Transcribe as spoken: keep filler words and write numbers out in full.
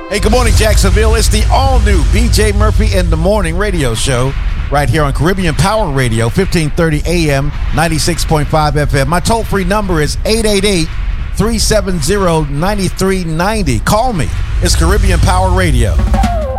Hey, good morning, Jacksonville. It's the all-new B J Murphy in the Morning radio show right here on Caribbean Power Radio, fifteen thirty A M, ninety-six point five F M. My toll-free number is eight eight eight, three seven zero, nine three nine zero. Call me. It's Caribbean Power Radio.